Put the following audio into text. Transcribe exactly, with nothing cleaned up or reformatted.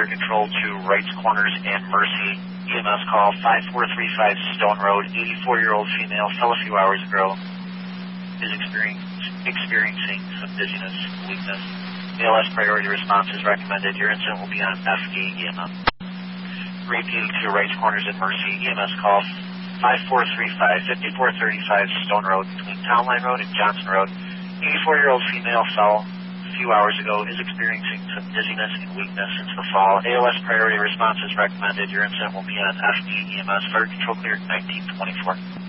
Fire Control to Wrights Corners and Mercy. E M S call five four three five Stone Road. eighty-four-year-old female fell a few hours ago. Is experiencing, experiencing some dizziness, weakness. A L S priority response is recommended. Your incident will be on F D E M S. Repeating to Wrights Corners and Mercy. E M S call five four three five, fifty-four thirty-five Stone Road between Town Line Road and Johnson Road. eighty-four-year-old female fell a few hours ago, is experiencing some dizziness and weakness since the fall. A L S priority response is recommended. Your incident will be on F D E M S. Fire Control cleared nineteen twenty-four.